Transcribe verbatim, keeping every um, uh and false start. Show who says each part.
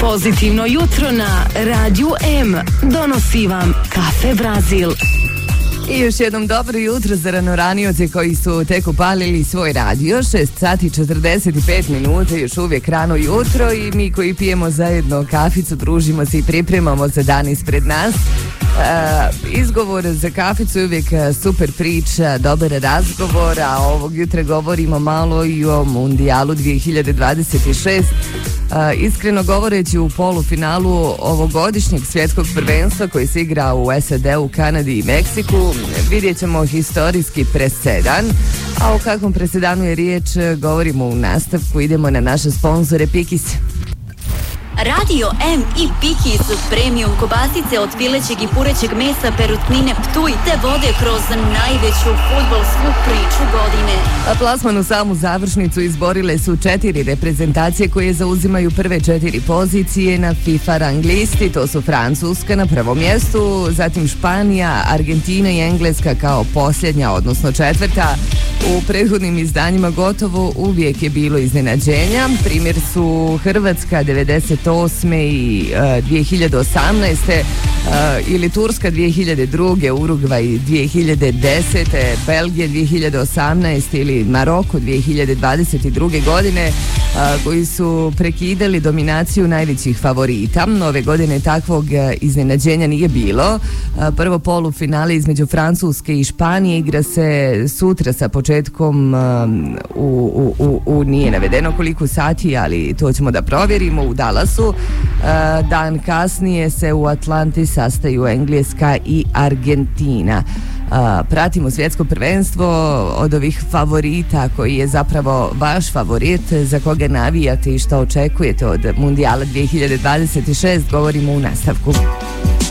Speaker 1: Pozitivno jutro na Radiju M donosi vam Kafe Brazil.
Speaker 2: I još jednom dobro jutro za ranoranioce koji su tek upalili svoj radio. šest sati četrdeset pet minuta, još uvijek rano jutro i mi koji pijemo zajedno kaficu, družimo se i pripremamo za dan ispred nas. Uh, izgovor za kaficu je uvijek super priča, dobar razgovor, a ovog jutra govorimo malo i o Mundijalu dvije hiljade dvadeset šest. Uh, iskreno govoreći, u polufinalu ovogodišnjeg svjetskog prvenstva koji se igra u S A D-u, Kanadi i Meksiku, vidjet ćemo historijski presedan. A o kakvom presedanu je riječ govorimo u nastavku. Idemo na naše sponzore Pikis.
Speaker 3: Radio M i Pikis, premium kobasice od pilećeg i purećeg mesa, perutnine Ptuj te vode kroz najveću fudbalsku priču godine.
Speaker 2: A plasman u samu završnicu izborile su četiri reprezentacije koje zauzimaju prve četiri pozicije na FIFA rang listi. To su Francuska na prvom mjestu, zatim Španija, Argentina i Engleska kao posljednja, odnosno četvrta. U prethodnim izdanjima gotovo uvijek je bilo iznenađenja. Primjer su Hrvatska devedeset osme i uh, dvije hiljade osamnaeste uh, ili Turska dvije hiljade druge, Urugvaj dvije hiljade desete, Belgija dvije hiljade osamnaeste ili Maroko dvije hiljade dvadeset druge godine, uh, koji su prekidali dominaciju najvećih favorita. Ove godine takvog uh, iznenađenja nije bilo. Uh, prvo polufinale između Francuske i Španije igra se sutra sa početkom uh, u, u, u, u nije navedeno koliko sati, ali to ćemo da provjerimo, u Dallasu. Uh, dan kasnije se u Atlanti sastaju Engleska i Argentina. Uh, pratimo svjetsko prvenstvo. Od ovih favorita, koji je zapravo vaš favorit, za koga navijate i što očekujete od Mundijala dvije hiljade dvadeset šest, govorimo u nastavku.